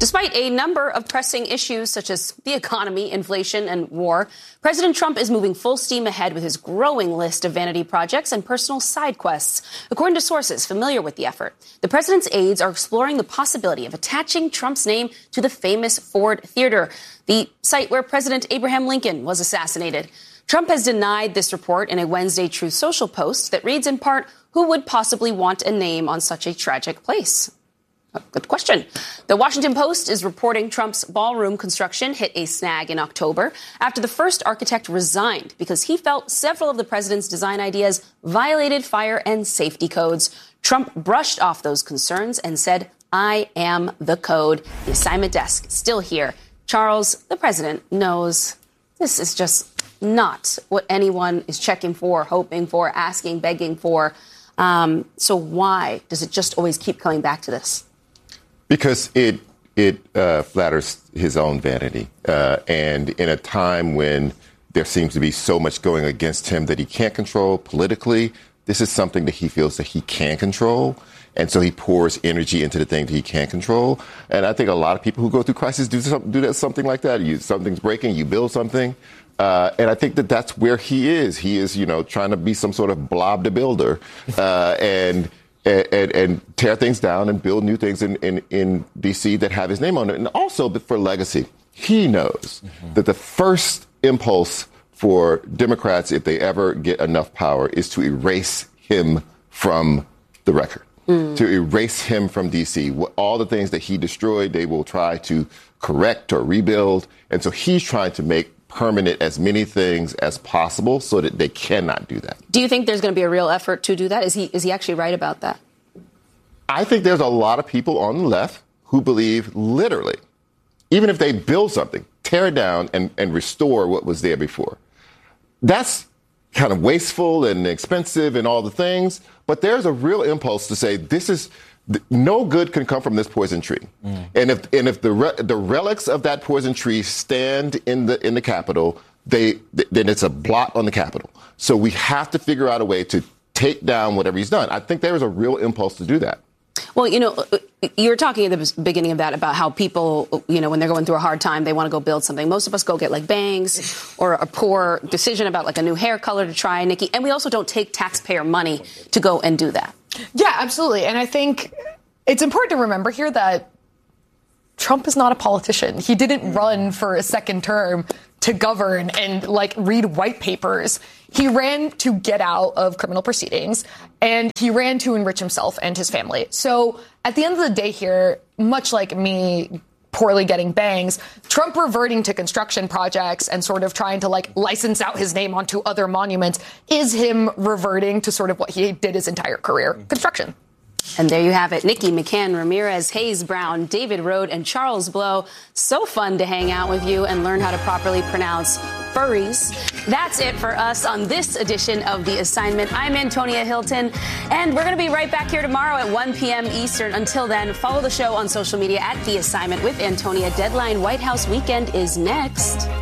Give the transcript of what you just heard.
Despite a number of pressing issues such as the economy, inflation, and war, President Trump is moving full steam ahead with his growing list of vanity projects and personal side quests. According to sources familiar with the effort, the president's aides are exploring the possibility of attaching Trump's name to the famous Ford Theater, the site where President Abraham Lincoln was assassinated. Trump has denied this report in a Wednesday Truth Social post that reads in part, "Who would possibly want a name on such a tragic place?" Good question. The Washington Post is reporting Trump's ballroom construction hit a snag in October after the first architect resigned because he felt several of the president's design ideas violated fire and safety codes. Trump brushed off those concerns and said, "I am the code." The assignment desk still here. Charles, the president knows this is just not what anyone is checking for, hoping for, asking, begging for. So why does it just always keep coming back to this? Because it flatters his own vanity. And in a time when there seems to be so much going against him that he can't control politically, this is something that he feels that he can control. And so he pours energy into the things that he can't control. And I think a lot of people who go through crisis do something like that. Something's breaking, you build something. And I think that that's where he is. He is, trying to be some sort of blob to builder. And tear things down and build new things in D.C. that have his name on it. And also for legacy, he knows that the first impulse for Democrats, if they ever get enough power, is to erase him from the record, to erase him from D.C. All the things that he destroyed, they will try to correct or rebuild. And so he's trying to make permanent as many things as possible so that they cannot do that. Do you think there's going to be a real effort to do that? Is he actually right about that? I think there's a lot of people on the left who believe literally, even if they build something, tear it down and restore what was there before. That's kind of wasteful and expensive and all the things. But there's a real impulse to say no good can come from this poison tree. And if the relics of that poison tree stand in the Capitol, then it's a blot on the Capitol. So we have to figure out a way to take down whatever he's done. I think there is a real impulse to do that. Well, you were talking at the beginning of that about how people, when they're going through a hard time, they want to go build something. Most of us go get like bangs or a poor decision about like a new hair color to try, Nikki. And we also don't take taxpayer money to go and do that. Yeah, absolutely. And I think it's important to remember here that Trump is not a politician. He didn't run for a second term to govern and read white papers. He ran to get out of criminal proceedings, and he ran to enrich himself and his family. So at the end of the day here, much like me poorly getting bangs, Trump reverting to construction projects and sort of trying to license out his name onto other monuments is him reverting to sort of what he did his entire career, construction. And there you have it. Nikki McCann, Ramirez, Hayes Brown, David Rode, and Charles Blow. So fun to hang out with you and learn how to properly pronounce furries. That's it for us on this edition of The Assignment. I'm Antonia Hilton, and we're going to be right back here tomorrow at 1 p.m. Eastern. Until then, follow the show on social media at The Assignment with Antonia. Deadline White House Weekend is next.